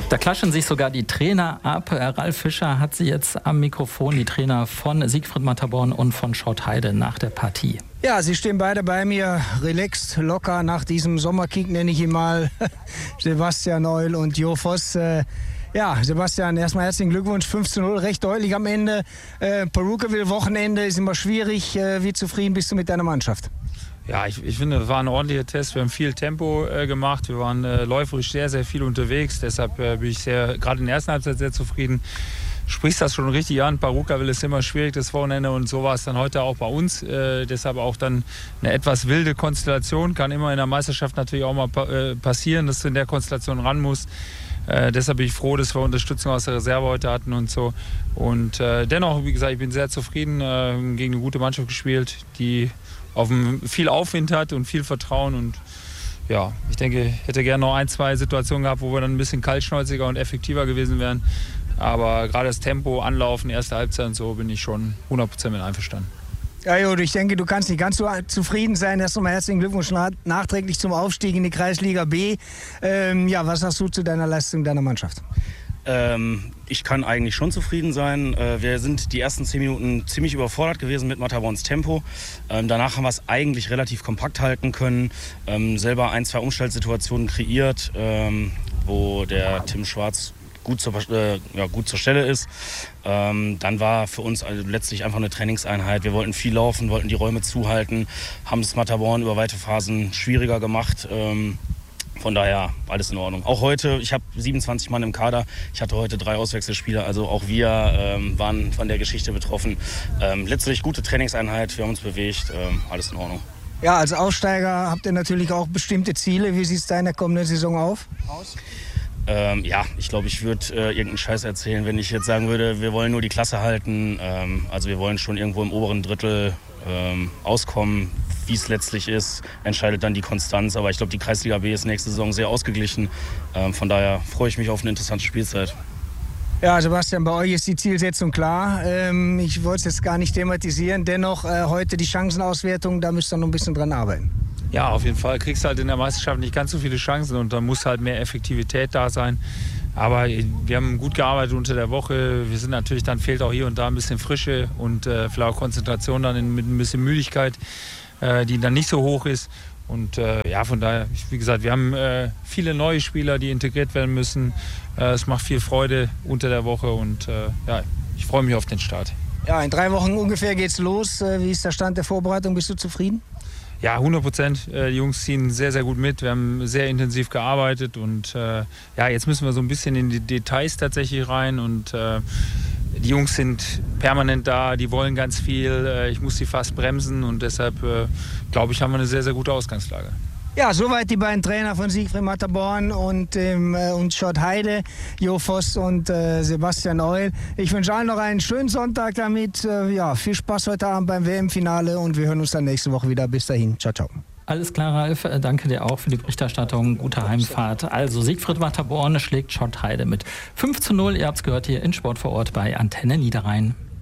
Da klatschen sich sogar die Trainer ab. Ralf Fischer hat sie jetzt am Mikrofon, die Trainer von Siegfried Matterborn und von Schott-Heide nach der Partie. Ja, sie stehen beide bei mir, relaxed, locker nach diesem Sommerkick, nenne ich ihn mal. Sebastian Neul und Jo Voss. Ja, Sebastian, erstmal herzlichen Glückwunsch, 5:0, recht deutlich am Ende. Perukaville-Wochenende ist immer schwierig. Wie zufrieden bist du mit deiner Mannschaft? Ja, ich finde, es war ein ordentlicher Test. Wir haben viel Tempo gemacht. Wir waren läuferisch sehr, sehr viel unterwegs. Deshalb bin ich gerade in der ersten Halbzeit sehr zufrieden. Sprichst das schon richtig an. Perukaville ist immer schwierig, das Wochenende. Und so war es dann heute auch bei uns. Deshalb auch dann eine etwas wilde Konstellation. Kann immer in der Meisterschaft natürlich auch mal passieren, dass du in der Konstellation ran musst. Deshalb bin ich froh, dass wir Unterstützung aus der Reserve heute hatten und so. Und dennoch, wie gesagt, ich bin sehr zufrieden. Gegen eine gute Mannschaft gespielt, die viel Aufwind hat und viel Vertrauen. Und ja, ich denke, ich hätte gerne noch 1, 2 Situationen gehabt, wo wir dann ein bisschen kaltschnäuziger und effektiver gewesen wären. Aber gerade das Tempo, Anlaufen, erste Halbzeit und so, bin ich schon 100% mit einverstanden. Ja, Jo, ich denke, du kannst nicht ganz so zufrieden sein. Erst nochmal herzlichen Glückwunsch nachträglich zum Aufstieg in die Kreisliga B. Ja, was sagst du zu deiner Leistung deiner Mannschaft? Ich kann eigentlich schon zufrieden sein. Wir sind die ersten 10 Minuten ziemlich überfordert gewesen mit Matterborns Tempo. Danach haben wir es eigentlich relativ kompakt halten können. Selber 1, 2 Umschaltsituationen kreiert, wo der Tim Schwarz gut zur Stelle ist. Dann war für uns letztlich einfach eine Trainingseinheit. Wir wollten viel laufen, wollten die Räume zuhalten, haben es Matterborn über weite Phasen schwieriger gemacht. Von daher alles in Ordnung. Auch heute, ich habe 27 Mann im Kader. Ich hatte heute 3 Auswechselspieler, also auch wir waren von der Geschichte betroffen. Letztlich gute Trainingseinheit, wir haben uns bewegt, alles in Ordnung. Ja, als Aufsteiger habt ihr natürlich auch bestimmte Ziele. Wie sieht es da in der kommenden Saison aus? Ja, ich glaube, ich würde irgendeinen Scheiß erzählen, wenn ich jetzt sagen würde, wir wollen nur die Klasse halten. Also wir wollen schon irgendwo im oberen Drittel auskommen. Wie es letztlich ist, entscheidet dann die Konstanz. Aber ich glaube, die Kreisliga B ist nächste Saison sehr ausgeglichen. Von daher freue ich mich auf eine interessante Spielzeit. Ja, Sebastian, bei euch ist die Zielsetzung klar. Ich wollte es jetzt gar nicht thematisieren. Dennoch heute die Chancenauswertung, da müsst ihr noch ein bisschen dran arbeiten. Ja, auf jeden Fall. Kriegst halt in der Meisterschaft nicht ganz so viele Chancen und da muss halt mehr Effektivität da sein. Aber wir haben gut gearbeitet unter der Woche. Wir sind natürlich, dann fehlt auch hier und da ein bisschen Frische und vielleicht auch Konzentration dann mit ein bisschen Müdigkeit, die dann nicht so hoch ist. Und ja, von daher, wie gesagt, wir haben viele neue Spieler, die integriert werden müssen. Es macht viel Freude unter der Woche und ja, ich freue mich auf den Start. Ja, in 3 Wochen ungefähr geht's los. Wie ist der Stand der Vorbereitung? Bist du zufrieden? Ja, 100%. Die Jungs ziehen sehr, sehr gut mit. Wir haben sehr intensiv gearbeitet und ja, jetzt müssen wir so ein bisschen in die Details tatsächlich rein und die Jungs sind permanent da, die wollen ganz viel. Ich muss sie fast bremsen und deshalb, glaube ich, haben wir eine sehr, sehr gute Ausgangslage. Ja, soweit die beiden Trainer von Siegfried Matterborn und Schott-Heide, Jo Voss und Sebastian Neul. Ich wünsche allen noch einen schönen Sonntag damit. Ja, viel Spaß heute Abend beim WM-Finale und wir hören uns dann nächste Woche wieder. Bis dahin. Ciao, ciao. Alles klar, Ralf. Danke dir auch für die Berichterstattung. Gute Heimfahrt. Also Siegfried Matterborn schlägt Schott-Heide mit 5:0. Ihr habt es gehört hier in Sport vor Ort bei Antenne Niederrhein.